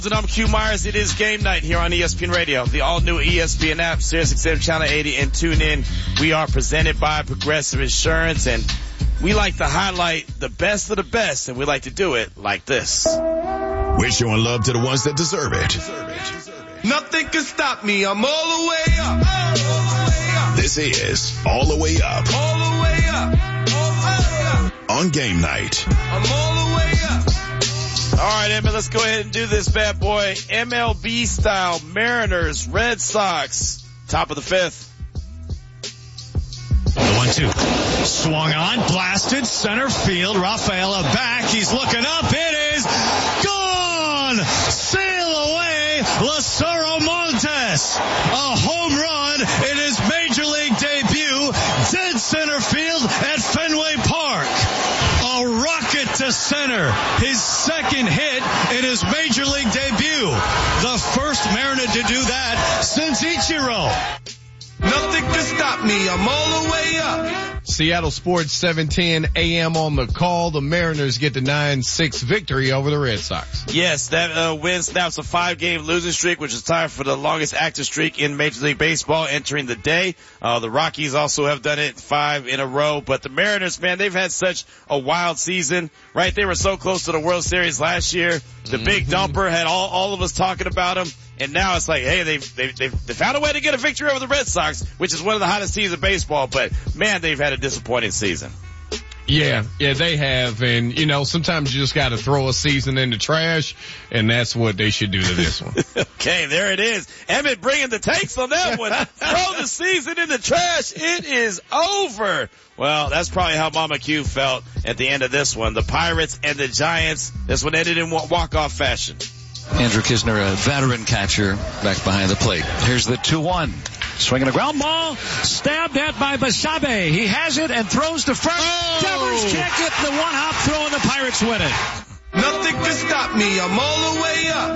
And I'm Q Myers. It is game night here on ESPN Radio, the all-new ESPN app, SiriusXM Channel 80, and tune in. We are presented by Progressive Insurance, and we like to highlight the best of the best, and we like to do it like this. We're showing love to the ones that deserve it. Nothing can stop me. I'm all the way up. All the way up. This is All the Way Up. All the way up. All the way up. On game night. I'm all the way up. All right, Emmett, let's go ahead and do this bad boy. MLB style, Mariners, Red Sox, top of the fifth. The 1-2. Swung on, blasted, center field. Rafaela back. He's looking up. It is gone. Sail away, Lazaro Montes. A home run in his major league debut. Dead center field at Fenway Park. A rocket to center. His second hit in his major league debut. The first Mariner to do that since Ichiro. Nothing can stop me. I'm all the way up. Seattle Sports 7:10 a.m. on the call. The Mariners get the 9-6 victory over the Red Sox. Yes, that win snaps a 5-game losing streak, which is tied for the longest active streak in Major League Baseball entering the day. The Rockies also have done it 5 in a row, but the Mariners, man, they've had such a wild season, right? They were so close to the World Series last year. The big dumper had all of us talking about them. And now it's like, hey, they've found a way to get a victory over the Red Sox, which is one of the hottest teams in baseball. But man, they've had a disappointing season. Yeah, they have. And, you know, sometimes you just got to throw a season in the trash, and that's what they should do to this one. Okay, there it is. Emmett bringing the takes on that one. Throw the season in the trash. It is over. Well, that's probably how Mama Q felt at the end of this one. The Pirates and the Giants, this one ended in walk-off fashion. Andrew Kisner, a veteran catcher, back behind the plate. Here's the 2-1. Swinging a ground ball, stabbed at by Basabe. He has it and throws to first. Devers can't get the one-hop throw, and the Pirates win it. Nothing can stop me. I'm all the way up.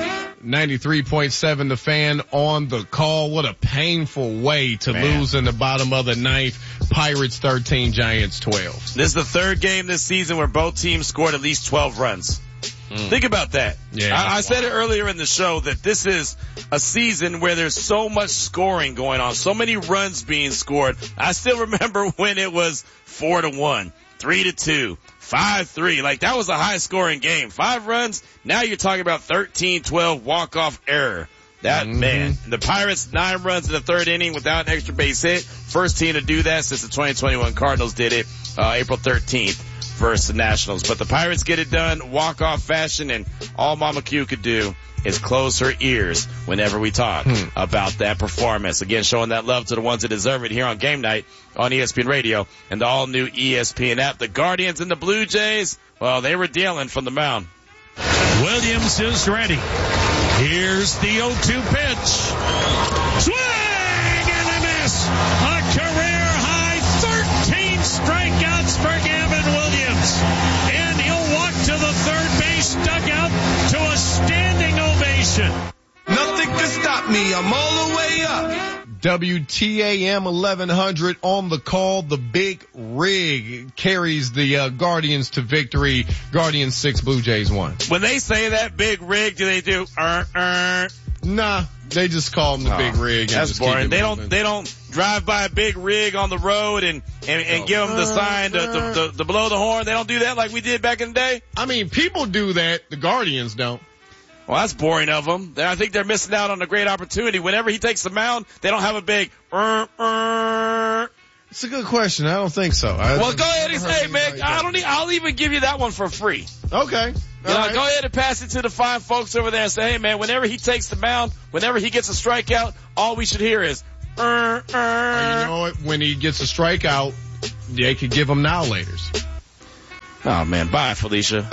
93.7 The Fan on the call. What a painful way to lose in the bottom of the ninth. Pirates 13, Giants 12. This is the third game this season where both teams scored at least 12 runs. Think about that. Yeah, I said it earlier in the show that this is a season where there's so much scoring going on, so many runs being scored. I still remember when it was 4-1, 3-2, 5-3. Like, that was a high scoring game. 5 runs. Now you're talking about 13-12 walk-off error. That man, the Pirates 9 runs in the third inning without an extra base hit. First team to do that since the 2021 Cardinals did it, April 13th. Versus the Nationals. But the Pirates get it done, walk-off fashion, and all Mama Q could do is close her ears whenever we talk about that performance. Again, showing that love to the ones that deserve it here on Game Night on ESPN Radio and the all-new ESPN app. The Guardians and the Blue Jays, well, they were dealing from the mound. Williams is ready. Here's the 0-2 pitch. Swing and a miss. A career-high 13 strikeouts for Gavin Williams. And he'll walk to the third base dugout to a standing ovation. Nothing can stop me. I'm all the way up. WTAM 1100 on the call. The Big Rig carries the Guardians to victory. Guardians 6, Blue Jays 1. When they say that Big Rig, do they do Nah, they just call them the Big Rig. That's boring. They don't drive by a big rig on the road and give them the sign to blow the horn. They don't do that like we did back in the day. I mean, people do that. The Guardians don't. Well, that's boring of them. I think they're missing out on a great opportunity. Whenever he takes the mound, they don't have a big It's a good question. I don't think so. Well, go ahead and say, man. I'll even give you that one for free. Okay. Go ahead and pass it to the fine folks over there and say, hey, man, whenever he takes the mound, whenever he gets a strikeout, all we should hear is, You know what? When he gets a strikeout, they could give him now laters. Oh, man. Bye, Felicia.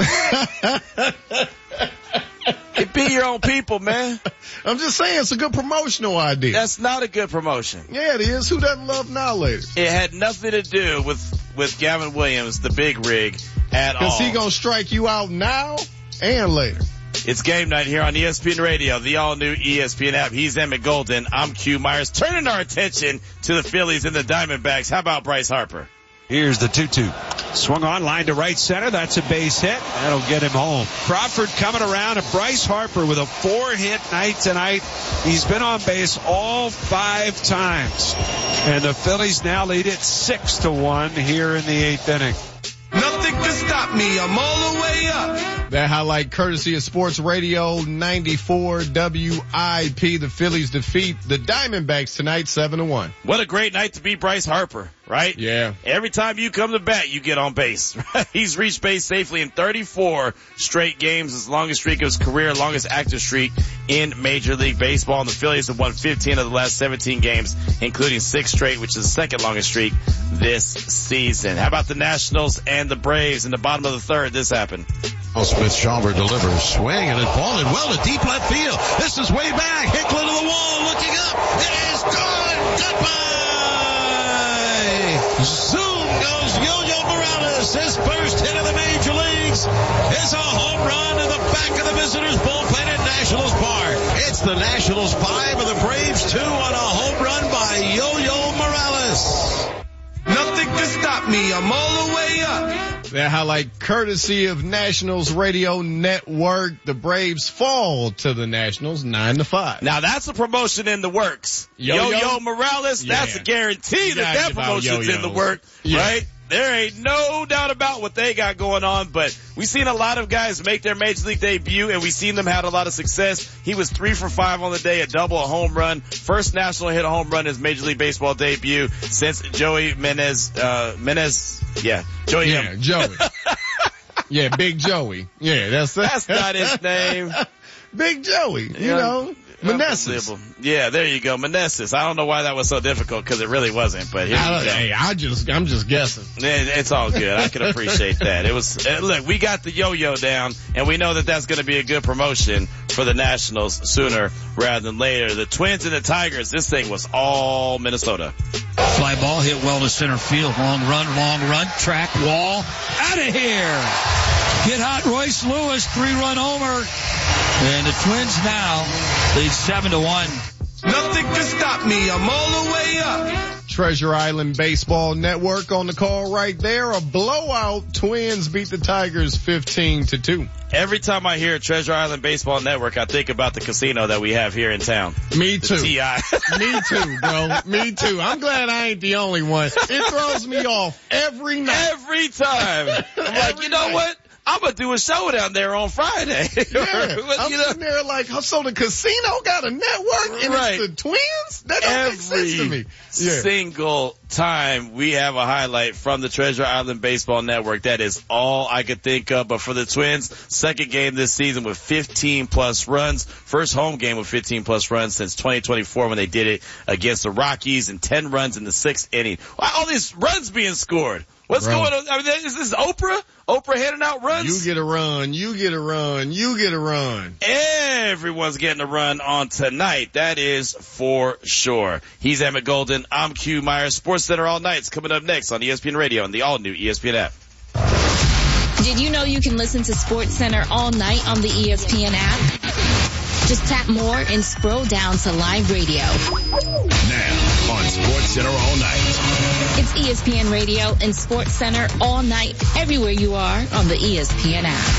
Be your own people, man. I'm just saying, it's a good promotional idea. That's not a good promotion. Yeah, it is. Who doesn't love now laters? It had nothing to do with Gavin Williams, the Big Rig, at all. Because he gonna strike you out now and later. It's Game Night here on ESPN Radio, the all-new ESPN app. He's Emmett Golden. I'm Q Myers. Turning our attention to the Phillies and the Diamondbacks. How about Bryce Harper? Here's the 2-2. Swung on, line to right center. That's a base hit. That'll get him home. Crawford coming around, and Bryce Harper with a 4-hit night tonight. He's been on base all 5 times. And the Phillies now lead it 6-1 here in the 8th inning. Nothing can stop me. I'm all the way up. That highlight courtesy of Sports Radio 94 WIP. The Phillies defeat the Diamondbacks tonight 7-1. What a great night to beat Bryce Harper, right? Yeah. Every time you come to bat, you get on base. He's reached base safely in 34 straight games, his longest streak of his career, longest active streak in Major League Baseball. And the Phillies have won 15 of the last 17 games, including 6 straight, which is the second longest streak this season. How about the Nationals and the Braves in the bottom of the third? This happened. Smith-Shawver delivers, swing, and it falling well to deep left field. This is way back. Hicklin to the wall, looking up. It is good. Goodbye. Zoom goes Yo-Yo Morales. His first hit of the major leagues is a home run in the back of the visitors' bullpen at Nationals Park. It's the Nationals 5 and the Braves 2 on a home run by Yo-Yo Morales. Nothing can stop me. I'm all the way up. That highlight courtesy of Nationals Radio Network. The Braves fall to the Nationals 9-5. Now that's a promotion in the works. Yo-Yo Morales, that's a guarantee that promotion's in the work, right? There ain't no doubt about what they got going on, but we've seen a lot of guys make their Major League debut, and we've seen them have a lot of success. He was 3 for 5 on the day, a double, a home run. First National hit a home run in his Major League Baseball debut since Joey Joey. Yeah, Big Joey. Yeah, that's not his name. Big Joey, you know. Meneses. Yeah, there you go. Meneses. I don't know why that was so difficult because it really wasn't, but here we go. Hey, I'm just guessing. It's all good. I can appreciate that. It was, look, we got the yo-yo down and we know that that's going to be a good promotion for the Nationals sooner rather than later. The Twins and the Tigers, this thing was all Minnesota. Fly ball hit well to center field. Long run, track wall. Out of here. Get hot Royce Lewis, 3-run homer. And the Twins now lead 7-1. Nothing can stop me. I'm all the way up. Treasure Island Baseball Network on the call right there. A blowout. Twins beat the Tigers 15-2. Every time I hear Treasure Island Baseball Network, I think about the casino that we have here in town. Me too. TI. Me too, bro. Me too. I'm glad I ain't the only one. It throws me off every night. Every time. I'm like, you know what? I'm going to do a show down there on Friday. Yeah, I'm sitting there like, so the casino got a network and it's the Twins? That don't make sense to me. Single time we have a highlight from the Treasure Island Baseball Network. That is all I could think of. But for the Twins, second game this season with 15-plus runs. First home game with 15-plus runs since 2024 when they did it against the Rockies, and 10 runs in the 6th inning. Why all these runs being scored? What's going on? I mean, is this Oprah? Oprah handing out runs? You get a run. You get a run. You get a run. Everyone's getting a run on tonight. That is for sure. He's Emmett Golden. I'm Q Myers. Sports Center All Night's coming up next on ESPN Radio and the all-new ESPN app. Did you know you can listen to Sports Center all night on the ESPN app? Just tap more and scroll down to live radio. Now on Sports Center All Night. It's ESPN Radio and Sports Center all night, everywhere you are on the ESPN app.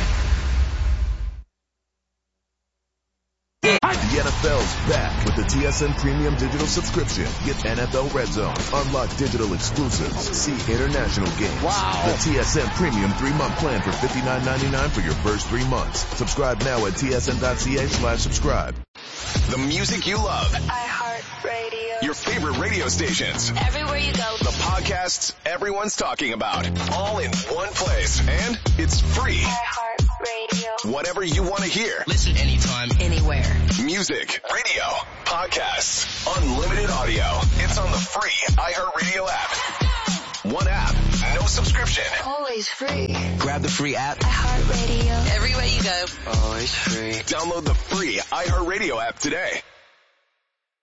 The NFL's back with the TSN Premium Digital subscription. Get NFL Red Zone, unlock digital exclusives, see international games. Wow. The TSN Premium 3-month plan for $59.99 for your first 3 months. Subscribe now at tsn.ca/subscribe. The music you love. iHeartRadio. Your favorite radio stations. Everywhere you go. The podcasts everyone's talking about. All in one place. And it's free. iHeartRadio. Whatever you want to hear. Listen anytime, anywhere. Music, radio, podcasts, unlimited audio. It's on the free iHeartRadio app. One app, no subscription. Always free. Grab the free app. iHeartRadio. Everywhere you go. Always free. Download the free iHeartRadio app today.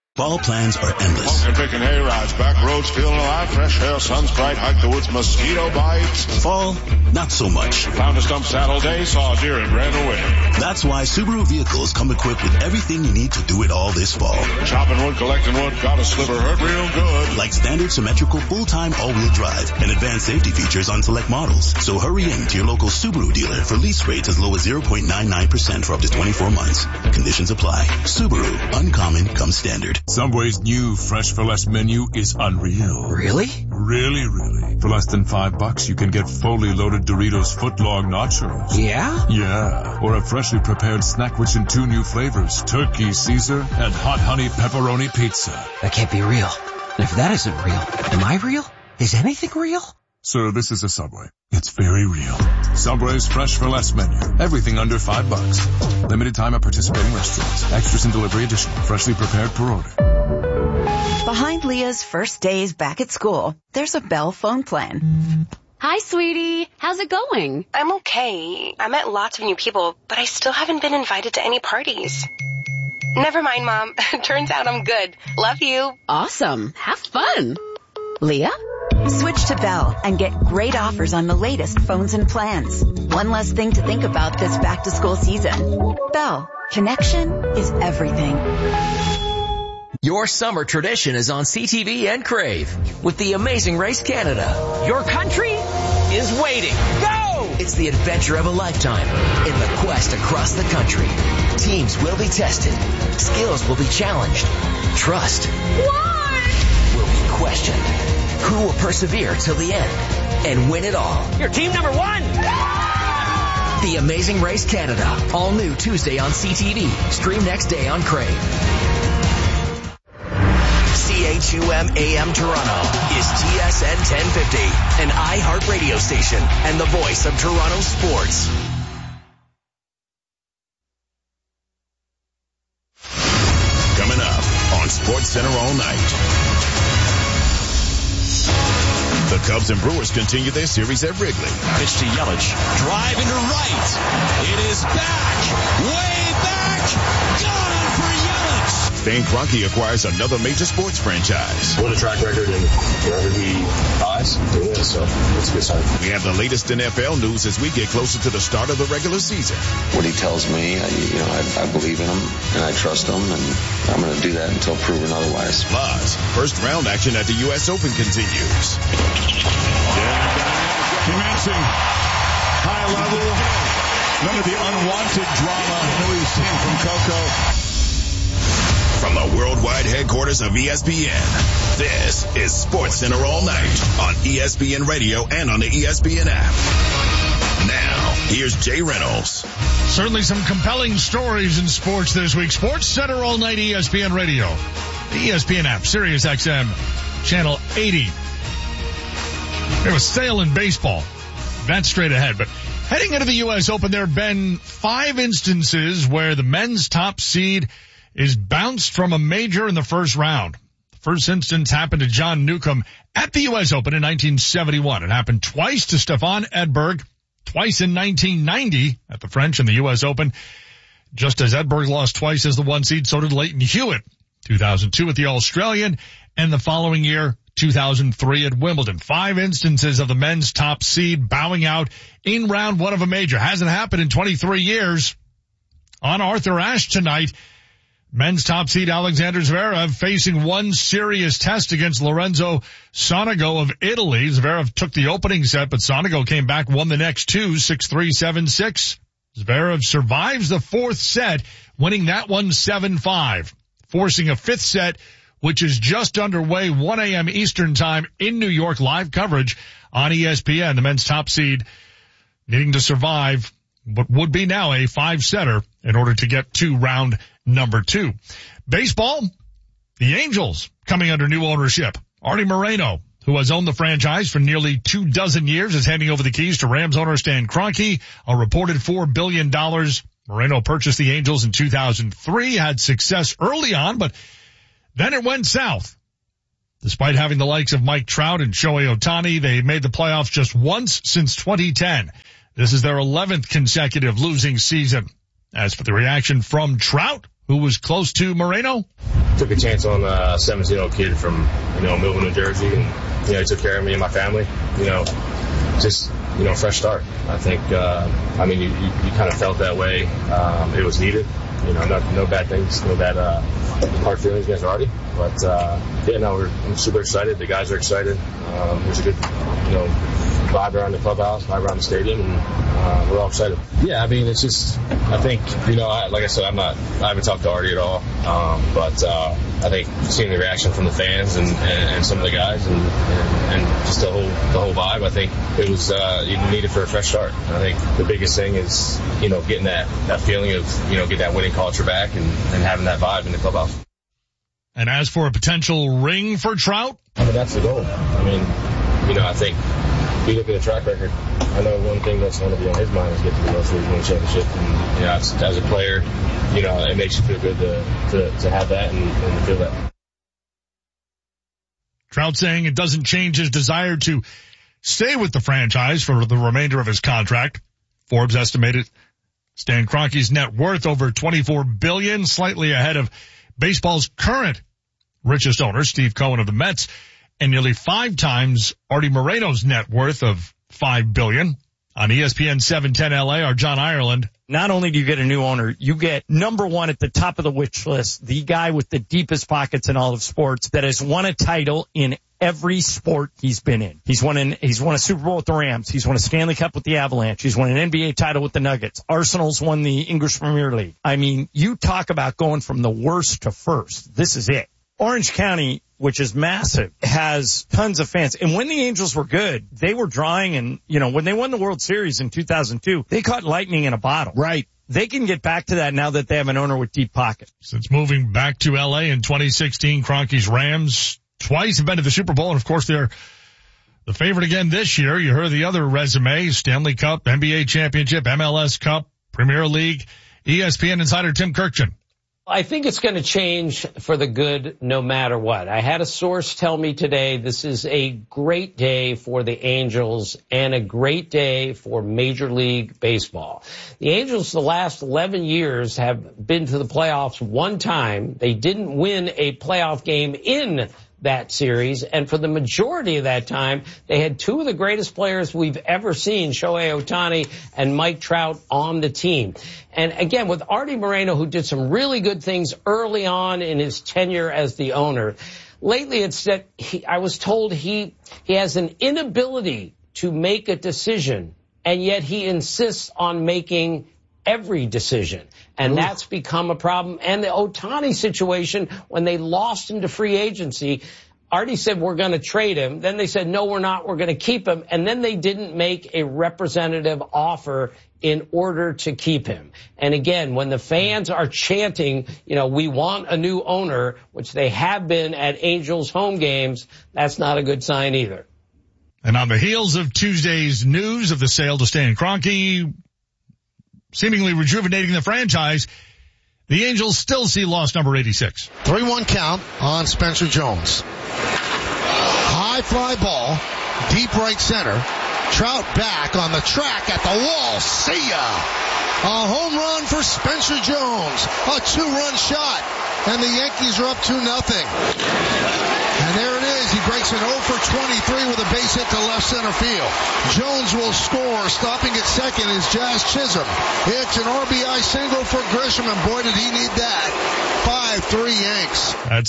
Fall plans are endless. Smoking, picking hay rides, back roads, feeling alive, fresh air, sun's bright, hike the woods, mosquito bites. Fall, not so much. Found a stump Saturday, saw a deer and ran away. That's why Subaru vehicles come equipped with everything you need to do it all this fall. Chopping wood, collecting wood, got a sliver, hurt real good. Like standard symmetrical full-time all-wheel drive and advanced safety features on select models. So hurry in to your local Subaru dealer for lease rates as low as 0.99% for up to 24 months. Conditions apply. Subaru, uncommon comes standard. Subway's new Fresh for Less menu is unreal. Really? Really. For less than $5, you can get fully loaded Doritos footlong nachos. Yeah? Yeah. Or a freshly prepared snack rich in 2 new flavors, Turkey Caesar and Hot Honey Pepperoni Pizza. That can't be real. And if that isn't real, am I real? Is anything real? Sir, this is a Subway. It's very real. Subway's Fresh for Less menu. Everything under $5. Limited time at participating restaurants. Extras and delivery additional. Freshly prepared per order. Behind Leah's first days back at school, there's a Bell phone plan. Hi, sweetie. How's it going? I'm okay. I met lots of new people, but I still haven't been invited to any parties. Never mind, Mom. Turns out I'm good. Love you. Awesome. Have fun. Leah? Switch to Bell and get great offers on the latest phones and plans. One less thing to think about this back-to-school season. Bell. Connection is everything. Your summer tradition is on CTV and Crave with the Amazing Race Canada. Your country is waiting. Go! It's the adventure of a lifetime in the quest across the country. Teams will be tested. Skills will be challenged. Trust will be questioned. Who will persevere till the end and win it all? Your team number 1! The Amazing Race Canada. All new Tuesday on CTV. Stream next day on Crave. CHUM AM Toronto is TSN 1050, an iHeart radio station and the voice of Toronto sports. Coming up on Sports Center all night. The Cubs and Brewers continue their series at Wrigley. Pitch to Yelich. Drive into right. It is back. Way back. Gone for Yelich. Stan Kroenke acquires another major sports franchise. What a track record in wherever he buys. It is, so it's a good sign. We have the latest NFL news as we get closer to the start of the regular season. What he tells me, I believe in him and I trust him, and I'm going to do that until proven otherwise. Plus, first round action at the U.S. Open continues. Commencing high level. None of the unwanted drama that we've seen from Coco. From the worldwide headquarters of ESPN, this is Sports Center all night on ESPN Radio and on the ESPN app. Now, here's Jay Reynolds. Certainly some compelling stories in sports this week. Sports Center all night, ESPN Radio, the ESPN app, Sirius XM, channel 80. We have a sale in baseball. That's straight ahead. But heading into the U.S. Open, there have been 5 instances where the men's top seed is bounced from a major in the first round. The first instance happened to John Newcomb at the U.S. Open in 1971. It happened twice to Stefan Edberg, twice in 1990 at the French and the U.S. Open. Just as Edberg lost twice as the 1 seed, so did Leighton Hewitt. 2002 at the Australian, and the following year, 2003 at Wimbledon. 5 instances of the men's top seed bowing out in round 1 of a major. Hasn't happened in 23 years. On Arthur Ashe tonight, men's top seed Alexander Zverev facing one serious test against Lorenzo Sonego of Italy. Zverev took the opening set, but Sonego came back, won the next 2, 6-3, 7-6. Zverev survives the 4th set, winning that one 7-5, forcing a 5th set, which is just underway, 1 a.m. Eastern time in New York. Live coverage on ESPN. The men's top seed needing to survive what would be now a 5-setter in order to get to round number 2. Baseball, the Angels coming under new ownership. Artie Moreno, who has owned the franchise for nearly 24 years, is handing over the keys to Rams owner Stan Kroenke, a reported $4 billion. Moreno purchased the Angels in 2003, had success early on, but then it went south. Despite having the likes of Mike Trout and Shohei Ohtani, they made the playoffs just once since 2010. This is their 11th consecutive losing season. As for the reaction from Trout, who was close to Moreno, took a chance on a 17-year-old kid from, Millville, New Jersey, and, he took care of me and my family, just, fresh start. I think, you kind of felt that way. It was needed, no bad things, no bad, hard feelings against Artie, but, I'm super excited. The guys are excited. There's a good, vibe around the clubhouse, vibe around the stadium, and we're all excited. Yeah, it's just, I think, like I said, I haven't talked to Artie at all, but I think seeing the reaction from the fans and some of the guys and just the whole vibe, I think it was needed for a fresh start. And I think the biggest thing is, getting that feeling of, get that winning culture back and having that vibe in the clubhouse. And as for a potential ring for Trout? That's the goal. I think if you look at the track record, I know one thing that's going to be on his mind is get to the World Series winning championship. And, as a player, it makes you feel good to have that and feel that. Trout saying it doesn't change his desire to stay with the franchise for the remainder of his contract. Forbes estimated Stan Kroenke's net worth over $24 billion, slightly ahead of baseball's current richest owner, Steve Cohen of the Mets, and nearly 5 times Artie Moreno's net worth of $5 billion. On ESPN 710 LA, our John Ireland. Not only do you get a new owner, you get number one at the top of the wish list, the guy with the deepest pockets in all of sports that has won a title in every sport he's been in. He's won a Super Bowl with the Rams. He's won a Stanley Cup with the Avalanche. He's won an NBA title with the Nuggets. Arsenal's won the English Premier League. You talk about going from the worst to first. This is it. Orange County, which is massive, has tons of fans. And when the Angels were good, they were drawing, and, when they won the World Series in 2002, they caught lightning in a bottle. Right. They can get back to that now that they have an owner with deep pockets. Since moving back to LA in 2016, Kroenke's Rams twice have been to the Super Bowl, and of course they're the favorite again this year. You heard the other resume: Stanley Cup, NBA championship, MLS Cup, Premier League. ESPN insider Tim Kurkjian. I think it's going to change for the good no matter what. I had a source tell me today this is a great day for the Angels and a great day for Major League Baseball. The Angels the last 11 years have been to the playoffs one time. They didn't win a playoff game in that series, and for the majority of that time, they had 2 of the greatest players we've ever seen, Shohei Ohtani and Mike Trout, on the team. And again, with Artie Moreno, who did some really good things early on in his tenure as the owner, lately it's that I was told he has an inability to make a decision, and yet he insists on making every decision. And that's become a problem. And the Ohtani situation, when they lost him to free agency, Artie said, we're going to trade him. Then they said, no, we're not. We're going to keep him. And then they didn't make a representative offer in order to keep him. And again, when the fans are chanting, we want a new owner, which they have been at Angels home games, that's not a good sign either. And on the heels of Tuesday's news of the sale to Stan Kroenke, seemingly rejuvenating the franchise, the Angels still see loss number 86. 3-1 count on Spencer Jones. High fly ball, deep right center. Trout back on the track at the wall. See ya! A home run for Spencer Jones. A 2-run shot. And the Yankees are up 2-0. And there it is. He breaks an 0 for 23 with a base hit to left center field. Jones will score. Stopping at second is Jazz Chisholm. It's an RBI single for Grisham, and boy, did he need that. 5-3 Yanks. That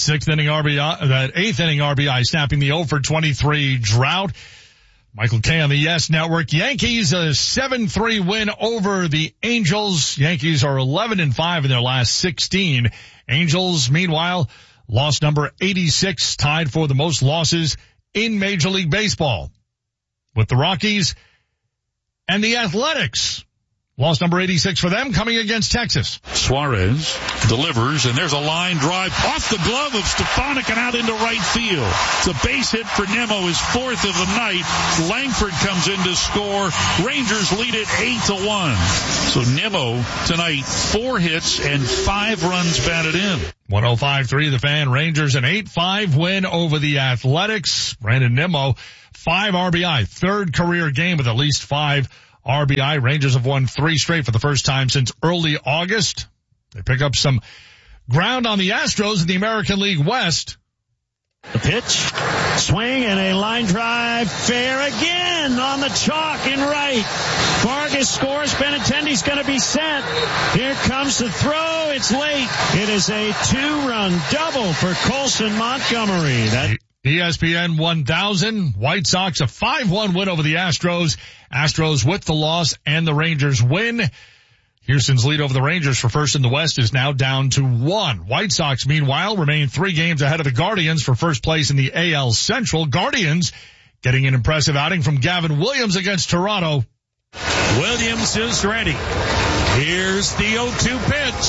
8th inning RBI snapping the 0 for 23 drought. Michael Kay on the Yes Network. Yankees a 7-3 win over the Angels. Yankees are 11-5 in their last 16. Angels, meanwhile, loss number 86, tied for the most losses in Major League Baseball, with the Rockies and the Athletics. Loss number 86 for them, coming against Texas. Suarez delivers, and there's a line drive off the glove of Stefanik and out into right field. It's a base hit for Nimmo, his 4th of the night. Langford comes in to score. Rangers lead it 8-1. So Nimmo tonight, 4 hits and 5 runs batted in. 105.3 The Fan. Rangers an 8-5 win over the Athletics. Brandon Nimmo, 5 RBI, 3rd career game with at least 5 RBI. Rangers have won 3 straight for the first time since early August. They pick up some ground on the Astros in the American League West. The pitch, swing, and a line drive, fair again on the chalk in right. Vargas scores. Benintendi's going to be set. Here comes the throw. It's late. It is a 2-run double for Colson Montgomery. ESPN 1000, White Sox a 5-1 win over the Astros. Astros with the loss and the Rangers win. Houston's lead over the Rangers for first in the West is now down to 1. White Sox, meanwhile, remain 3 games ahead of the Guardians for first place in the AL Central. Guardians getting an impressive outing from Gavin Williams against Toronto. Williams is ready. Here's the 0-2 pitch.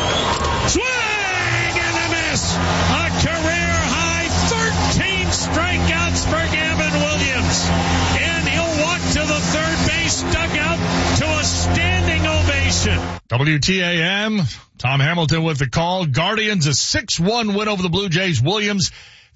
Swing and a miss. A career-high 13 strikeouts for Gavin Williams. And he'll walk to the third base dugout to a standing ovation. WTAM, Tom Hamilton with the call. Guardians a 6-1 win over the Blue Jays. Williams,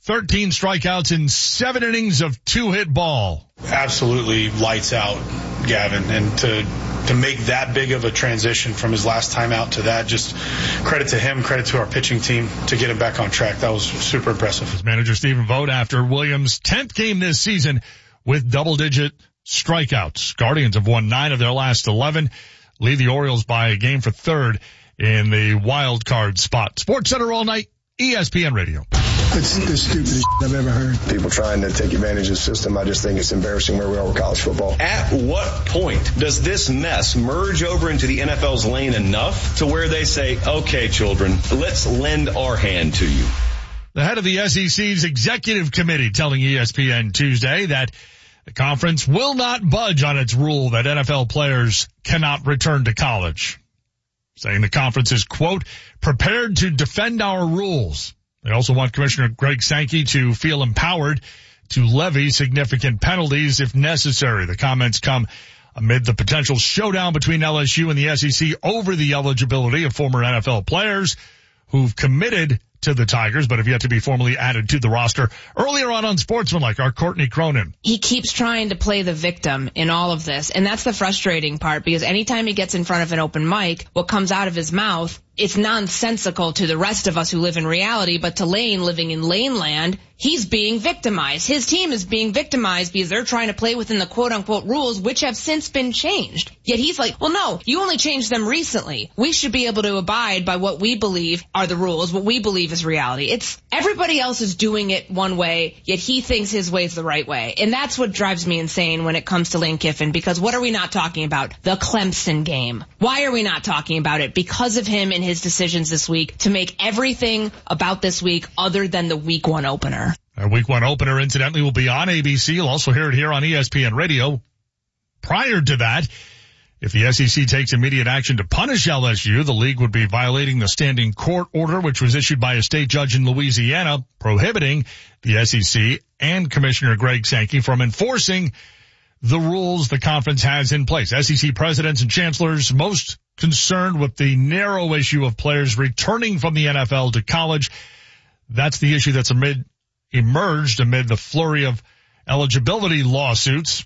13 strikeouts in 7 innings of 2-hit ball. Absolutely lights out, Gavin. And to make that big of a transition from his last time out to that, just credit to him, credit to our pitching team to get him back on track. That was super impressive. His manager Stephen Vogt after Williams' 10th game this season with double-digit strikeouts. Guardians have won 9 of their last 11. Lead the Orioles by a game for third in the wild card spot. Sports Center all night, ESPN Radio. It's the stupidest I've ever heard. People trying to take advantage of the system. I just think it's embarrassing where we are with college football. At what point does this mess merge over into the NFL's lane enough to where they say, okay, children, let's lend our hand to you? The head of the SEC's executive committee telling ESPN Tuesday that the conference will not budge on its rule that NFL players cannot return to college, saying the conference is, quote, prepared to defend our rules. They also want Commissioner Greg Sankey to feel empowered to levy significant penalties if necessary. The comments come amid the potential showdown between LSU and the SEC over the eligibility of former NFL players who've committed to the Tigers, but have yet to be formally added to the roster. Earlier on Sportsmanlike, our Courtney Cronin. He keeps trying to play the victim in all of this, and that's the frustrating part, because anytime he gets in front of an open mic, what comes out of his mouth, it's nonsensical to the rest of us who live in reality, but to Lane living in Lane land, he's being victimized. His team is being victimized because they're trying to play within the quote-unquote rules, which have since been changed. Yet he's like, well, no, you only changed them recently. We should be able to abide by what we believe are the rules, what we believe is reality. It's everybody else is doing it one way, yet he thinks his way is the right way. And that's what drives me insane when it comes to Lane Kiffin, because what are we not talking about? The Clemson game. Why are we not talking about it? Because of him and his decisions this week to make everything about this week other than the week 1 opener. Our week 1 opener, incidentally, will be on ABC. You'll also hear it here on ESPN Radio. Prior to that, if the SEC takes immediate action to punish LSU, the league would be violating the standing court order, which was issued by a state judge in Louisiana, prohibiting the SEC and Commissioner Greg Sankey from enforcing the rules the conference has in place. SEC presidents and chancellors most concerned with the narrow issue of players returning from the NFL to college. That's the issue that's emerged amid the flurry of eligibility lawsuits.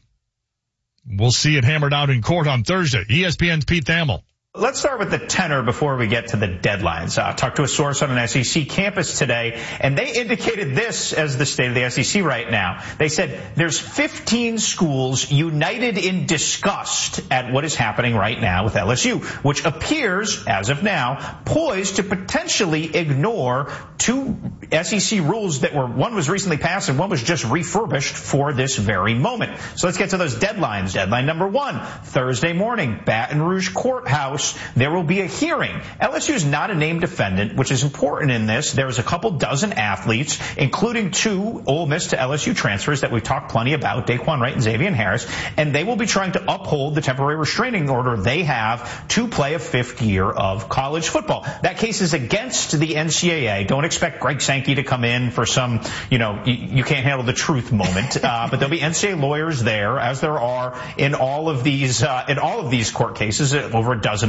We'll see it hammered out in court on Thursday. ESPN's Pete Thamel. Let's start with the tenor before we get to the deadlines. Talked to a source on an SEC campus today, and they indicated this as the state of the SEC right now. They said there's 15 schools united in disgust at what is happening right now with LSU, which appears, as of now, poised to potentially ignore 2 SEC rules that one was recently passed and one was just refurbished for this very moment. So let's get to those deadlines. Deadline number 1, Thursday morning, Baton Rouge Courthouse. There will be a hearing. LSU is not a named defendant, which is important in this. There's a couple dozen athletes, including 2 Ole Miss to LSU transfers that we've talked plenty about, Daquan Wright and Xavier Harris, and they will be trying to uphold the temporary restraining order they have to play a 5th year of college football. That case is against the NCAA. Don't expect Greg Sankey to come in for some, you can't handle the truth moment. But there'll be NCAA lawyers there, as there are in all of these court cases, over a dozen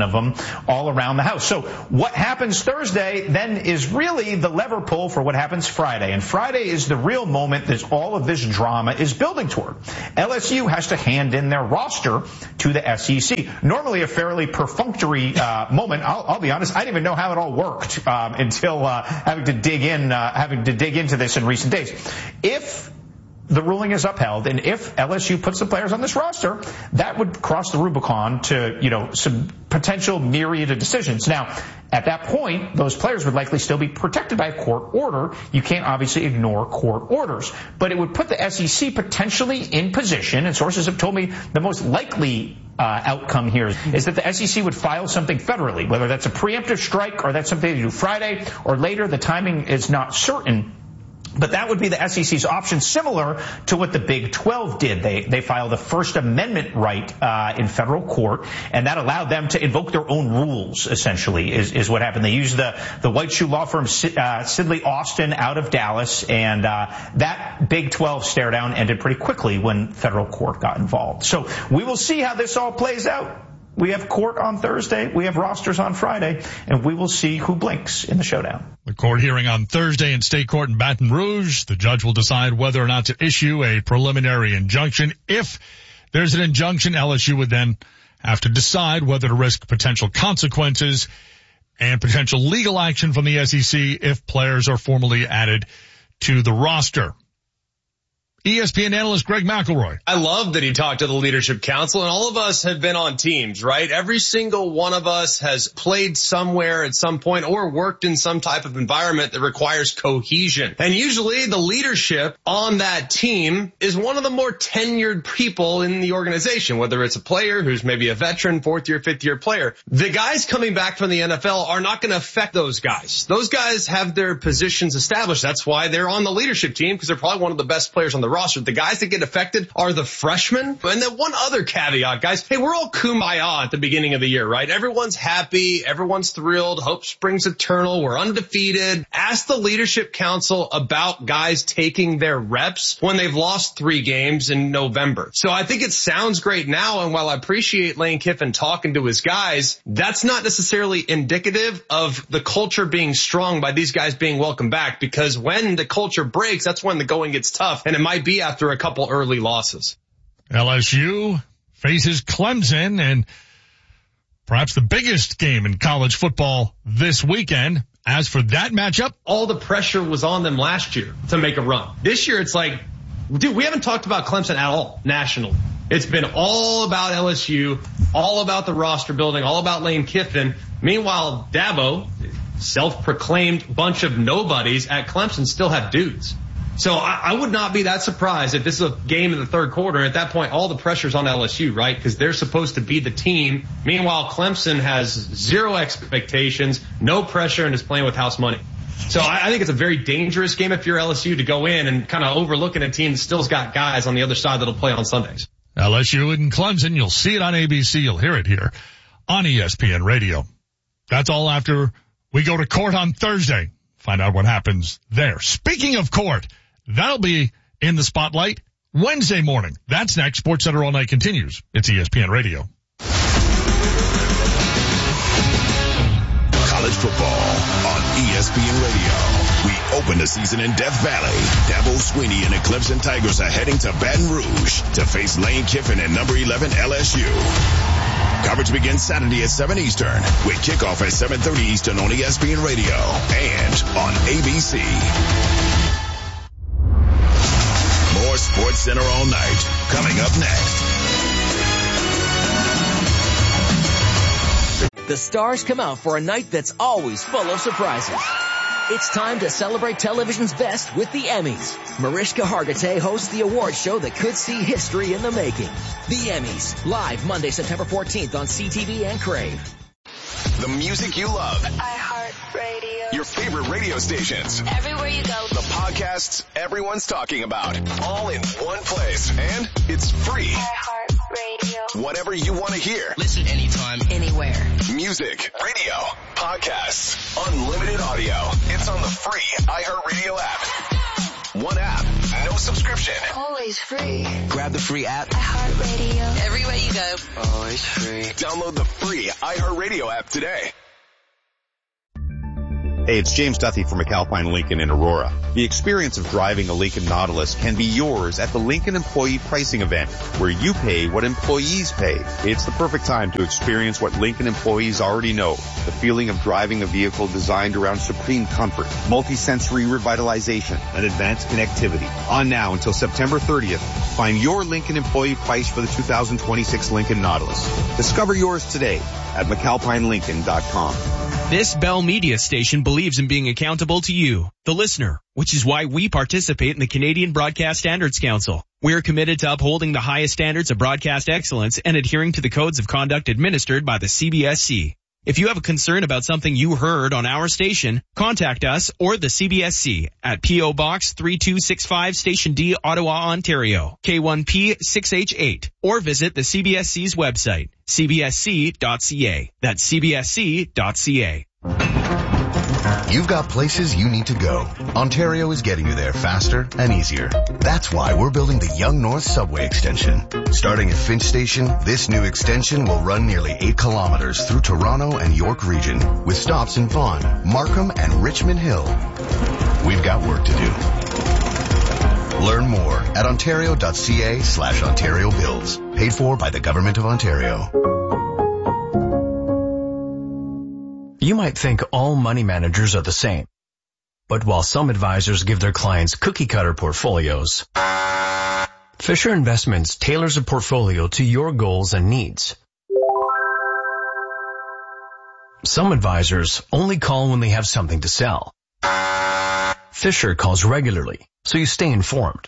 dozen of them all around the house. So what happens Thursday then is really the lever pull for what happens Friday. And Friday is the real moment that all of this drama is building toward. LSU has to hand in their roster to the SEC. Normally a fairly perfunctory moment. I'll be honest, I didn't even know how it all worked until having to dig into this in recent days. If the ruling is upheld, and if LSU puts the players on this roster, that would cross the Rubicon to, some potential myriad of decisions. Now, at that point, those players would likely still be protected by a court order. You can't obviously ignore court orders. But it would put the SEC potentially in position, and sources have told me the most likely outcome here is that the SEC would file something federally, whether that's a preemptive strike or that's something they do Friday or later. The timing is not certain. But that would be the SEC's option, similar to what the Big 12 did. They filed a First Amendment right in federal court, and that allowed them to invoke their own rules, essentially, is what happened. They used the white shoe law firm Sidley Austin out of Dallas, and that Big 12 stare down ended pretty quickly when federal court got involved. So we will see how this all plays out. We have court on Thursday, we have rosters on Friday, and we will see who blinks in the showdown. The court hearing on Thursday in state court in Baton Rouge. The judge will decide whether or not to issue a preliminary injunction. If there's an injunction, LSU would then have to decide whether to risk potential consequences and potential legal action from the SEC if players are formally added to the roster. ESPN analyst Greg McElroy. I love that he talked to the Leadership Council, and all of us have been on teams, right? Every single one of us has played somewhere at some point or worked in some type of environment that requires cohesion. And usually the leadership on that team is one of the more tenured people in the organization, whether it's a player who's maybe a veteran, 4th year, 5th year player. The guys coming back from the NFL are not going to affect those guys. Those guys have their positions established. That's why they're on the leadership team, because they're probably one of the best players on the roster. The guys that get affected are the freshmen. And then one other caveat, guys. Hey, we're all kumbaya at the beginning of the year, right? Everyone's happy. Everyone's thrilled. Hope springs eternal. We're undefeated. Ask the Leadership Council about guys taking their reps when they've lost 3 games in November. So I think it sounds great now. And while I appreciate Lane Kiffin talking to his guys, that's not necessarily indicative of the culture being strong by these guys being welcomed back, because when the culture breaks, that's when the going gets tough. And it might be after a couple early losses. LSU faces Clemson, and perhaps the biggest game in college football this weekend. As for that matchup, all the pressure was on them last year to make a run. This year it's like, dude, we haven't talked about Clemson at all nationally. It's been all about LSU, all about the roster building, all about Lane Kiffin. Meanwhile, Dabo, self-proclaimed bunch of nobodies at Clemson, still have dudes. So I would not be that surprised if this is a game in the third quarter. At that point, all the pressure's on LSU, right? Because they're supposed to be the team. Meanwhile, Clemson has 0 expectations, no pressure, and is playing with house money. So I think it's a very dangerous game if you're LSU to go in and kind of overlooking a team that still's got guys on the other side that'll play on Sundays. LSU and Clemson, you'll see it on ABC. You'll hear it here on ESPN Radio. That's all after we go to court on Thursday. Find out what happens there. Speaking of court, that'll be in the spotlight Wednesday morning. That's next. Sports Center All Night continues. It's ESPN Radio. College football on ESPN Radio. We open the season in Death Valley. Dabo Swinney and the Clemson Tigers are heading to Baton Rouge to face Lane Kiffin and number 11 LSU. Coverage begins Saturday at 7 Eastern with kickoff at 7:30 Eastern on ESPN Radio and on ABC. More Sports Center All Night coming up next. The stars come out for a night that's always full of surprises. It's time to celebrate television's best with the Emmys. Mariska Hargitay hosts the award show that could see history in the making. The Emmys, live Monday, September 14th on CTV and Crave. The music you love. iHeartRadio. Your favorite radio stations. Everywhere you go. The podcasts everyone's talking about. All in one place. And it's free. iHeartRadio. Whatever you want to hear. Listen anytime, anywhere. Music, radio, podcasts, unlimited audio. It's on the free iHeartRadio app. One app, no subscription. option. Always free. Grab the free app. iHeartRadio. Everywhere you go. Always free. Download the free iHeartRadio app today. Hey, it's James Duthie from McAlpine Lincoln in Aurora. The experience of driving a Lincoln Nautilus can be yours at the Lincoln Employee Pricing Event, where you pay what employees pay. It's the perfect time to experience what Lincoln employees already know, the feeling of driving a vehicle designed around supreme comfort, multi-sensory revitalization, and advanced connectivity. On now until September 30th, find your Lincoln employee price for the 2026 Lincoln Nautilus. Discover yours today at McAlpineLincoln.com. This Bell Media station believes in being accountable to you, the listener, which is why we participate in the Canadian Broadcast Standards Council. We're committed to upholding the highest standards of broadcast excellence and adhering to the codes of conduct administered by the CBSC. If you have a concern about something you heard on our station, contact us or the CBSC at P.O. Box 3265 Station D, Ottawa, Ontario, K1P 6H8, or visit the CBSC's website, cbsc.ca. That's cbsc.ca. You've got places you need to go. Ontario is getting you there faster and easier. That's why we're building the Yonge North Subway Extension. Starting at Finch Station, this new extension will run nearly 8 kilometers through Toronto and York region, with stops in Vaughan, Markham, and Richmond Hill. We've got work to do. Learn more at ontario.ca/Ontario Builds. Paid for by the Government of Ontario. You might think all money managers are the same. But while some advisors give their clients cookie-cutter portfolios, Fisher Investments tailors a portfolio to your goals and needs. Some advisors only call when they have something to sell. Fisher calls regularly, so you stay informed.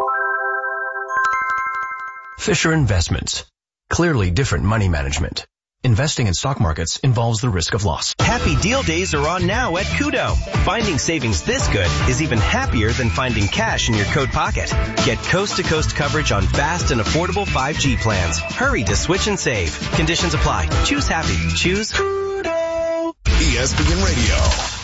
Fisher Investments. Clearly different money management. Investing in stock markets involves the risk of loss. Happy deal days are on now at Kudo. Finding savings this good is even happier than finding cash in your coat pocket. Get coast-to-coast coverage on fast and affordable 5G plans. Hurry to switch and save. Conditions apply. Choose happy. Choose Kudo. ESPN Radio.